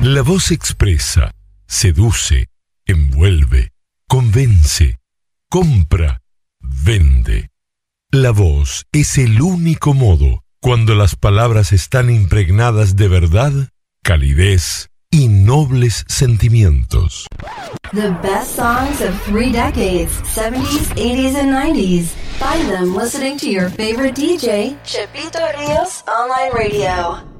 La voz expresa, seduce, envuelve, convence, compra, vende. La voz es el único modo, cuando las palabras están impregnadas de verdad, calidez y nobles sentimientos. The best songs of 3 decades, 70s, 80s, and 90s. Find them listening to your favorite DJ, Chepito Rios Online Radio.